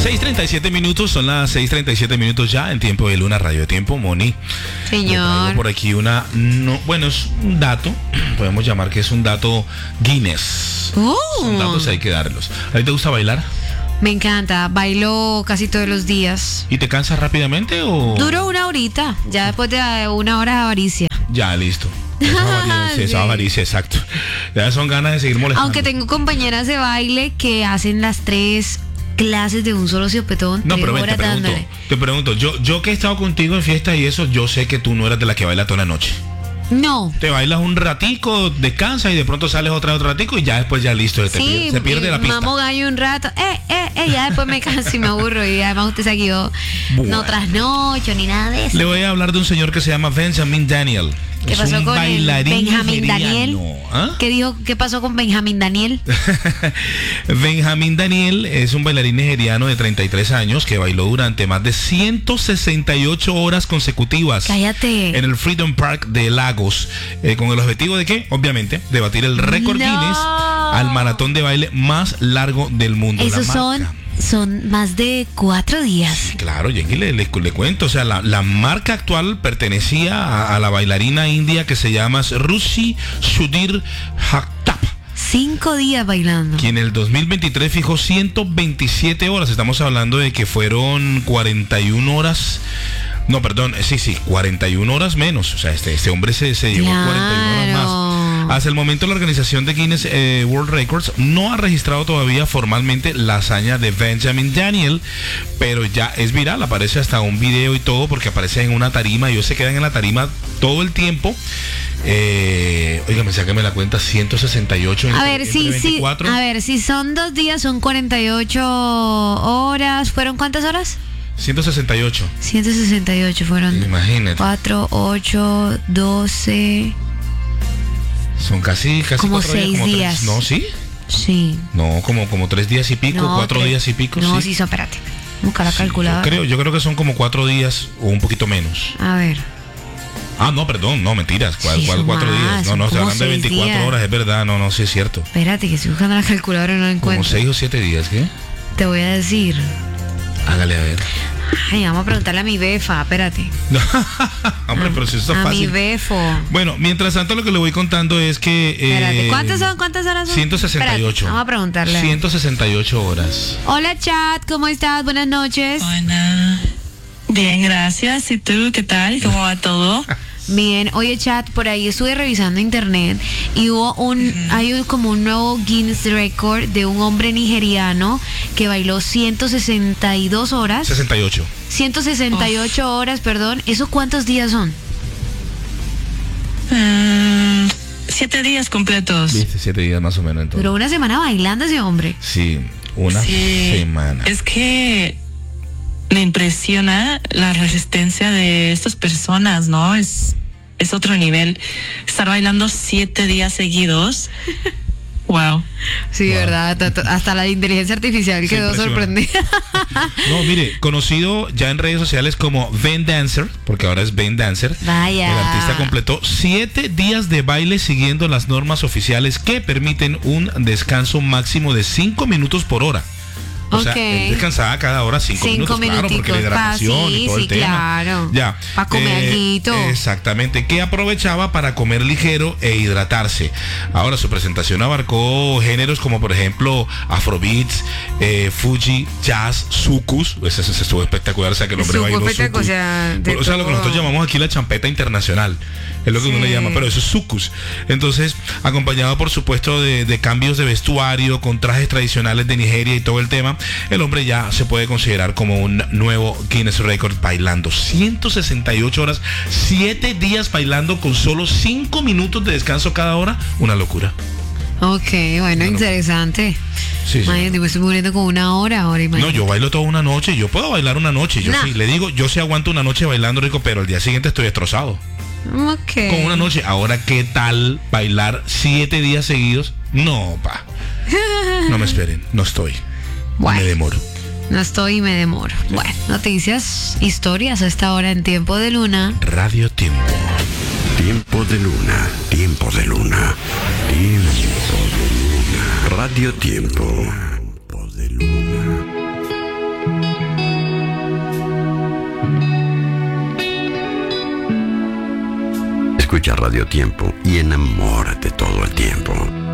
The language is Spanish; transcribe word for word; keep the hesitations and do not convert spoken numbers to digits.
seis treinta y siete minutos, son las seis treinta y siete minutos ya en Tiempo de Luna, Radio Tiempo. Moni, señor, por aquí una, no, bueno, es un dato, podemos llamar que es un dato Guinness. Uh. Son datos, hay que darlos. ¿A ti te gusta bailar? Me encanta, bailo casi todos los días. ¿Y te cansas rápidamente o...? Duro una horita, ya después de una hora de avaricia. Ya, listo. Esa avaricia, sí. esa avaricia, exacto. Ya son ganas de seguir molestando. Aunque tengo compañeras de baile que hacen las tres clases de un solo sopetón. No, pero ven, te pregunto, dándole. te pregunto, yo, yo que he estado contigo en fiestas y eso, yo sé que tú no eres de la que baila toda la noche. No. Te bailas un ratico, descansas y de pronto sales otra otro ratico y ya después ya listo, te sí, pierde, se pierde la pista. Mamo gallo un rato, eh, eh, eh, ya después me canso y me aburro y además usted sabe que yo bueno. no trasnocho ni nada de eso. Le voy a hablar de un señor que se llama Benjamin Daniel. ¿Qué es pasó un con bailarín Benjamin nigeriano. Daniel? ¿Ah? ¿Qué dijo? ¿Qué pasó con Benjamin Daniel? Benjamin Daniel es un bailarín nigeriano de treinta y tres años que bailó durante más de ciento sesenta y ocho horas consecutivas. Cállate. En el Freedom Park de Lagos, eh, con el objetivo de ¿qué? Obviamente, de batir el récord no. Guinness al maratón de baile más largo del mundo. Esos son, son más de cuatro días. Sí, claro, Jenny, le, le, le cuento, o sea, la, la marca actual pertenecía a, a la bailarina india que se llama Ruchi Sudhir Jagtap. Cinco días bailando. Quien en el dos mil veintitrés fijó ciento veintisiete horas. Estamos hablando de que fueron cuarenta y una horas. No, perdón, sí, sí, cuarenta y una horas menos. O sea, este, este hombre se, se llevó claro. cuarenta y una horas más. Hasta el momento la organización de Guinness eh, World Records no ha registrado todavía formalmente la hazaña de Benjamin Daniel, pero ya es viral, aparece hasta un video y todo porque aparece en una tarima y ellos se quedan en la tarima todo el tiempo. Eh, oiga, me sáqueme la cuenta, ciento sesenta y ocho. A ver, sí, sí. A ver, si son dos días, son cuarenta y ocho horas. ¿Fueron cuántas horas? ciento sesenta y ocho. ciento sesenta y ocho fueron. Imagínate. cuatro, ocho, doce. Son casi, casi como cuatro seis días. Como días. Tres, ¿no? ¿Sí? Sí. No, como, como tres días y pico, no, cuatro tres, días y pico. No, sí, sí, son, espérate. Busca la sí, calculadora. Yo creo, yo creo que son como cuatro días o un poquito menos. A ver. Ah, no, perdón, no, mentiras. ¿Cuál, sí, cuál cuatro más, días? No, no, estoy hablando de veinticuatro días. horas, es verdad, no, no, sí es cierto. Espérate, que estoy buscando la calculadora y no la encuentro. Como seis o siete días, ¿qué? Te voy a decir. Hágale a ver. Ay, vamos a preguntarle a mi befa, espérate. Hombre, pero si eso es a fácil. A mi befo. Bueno, mientras tanto lo que le voy contando es que... Eh, espérate, ¿cuántas son? ¿Cuántas horas son? ciento sesenta y ocho. Espérate, vamos a preguntarle. ciento sesenta y ocho horas. Hola, chat, ¿cómo estás? Buenas noches. Hola. Bien, gracias. ¿Y tú qué tal? ¿Cómo va todo? Bien, oye chat, por ahí estuve revisando internet y hubo un, uh-huh. hay como un nuevo Guinness Record de un hombre nigeriano que bailó ciento sesenta y dos horas. sesenta y ocho. ciento sesenta y ocho oh. horas, perdón. ¿Eso cuántos días son? Um, siete días completos. Viste, siete días más o menos entonces. Pero una semana bailando ese hombre. Sí, una sí, semana. Es que me impresiona la resistencia de estas personas, ¿no? Es, es otro nivel. Estar bailando siete días seguidos. Wow. Sí, wow. ¿Verdad? Hasta la inteligencia artificial quedó sorprendida. No, mire, conocido ya en redes sociales como Ben Dancer, porque ahora es Ben Dancer. Vaya. El artista completó siete días de baile siguiendo las normas oficiales que permiten un descanso máximo de cinco minutos por hora. O okay. sea, él descansaba cada hora cinco, cinco minutos, claro, porque la hidratación sí, y todo sí, el tema. Claro. Ya. Para comer eh, alguito. Exactamente, que aprovechaba para comer ligero e hidratarse. Ahora, su presentación abarcó géneros como, por ejemplo, Afrobeats, eh, Fuji, Jazz, Sucus. Ese, ese estuvo espectacular, o sea, que el hombre bailó Sucus. O sea, de o sea lo que nosotros llamamos aquí la champeta internacional. Es lo que sí. uno le llama, pero eso es Sucus. Entonces, acompañado, por supuesto, de, de cambios de vestuario, con trajes tradicionales de Nigeria y todo el tema, el hombre ya se puede considerar como un nuevo Guinness Record bailando. ciento sesenta y ocho horas, siete días bailando con solo cinco minutos de descanso cada hora. Una locura. Ok, bueno, bueno. interesante. Sí, sí. Ay, me estoy muriendo con una hora ahora. No, yo bailo toda una noche. Yo puedo bailar una noche. Yo nah. sí, le digo, yo sí aguanto una noche bailando rico, pero el día siguiente estoy destrozado. Okay. Con una noche. Ahora, ¿qué tal bailar siete días seguidos? No, pa. No me esperen, no estoy. Bueno, me demoro. No estoy y me demoro. Sí. Bueno, noticias, historias a esta hora en Tiempo de Luna. Radio Tiempo. Tiempo de Luna, Tiempo de Luna, Tiempo de Luna. Radio Tiempo. Tiempo de Luna. Escucha Radio Tiempo y enamórate todo el tiempo.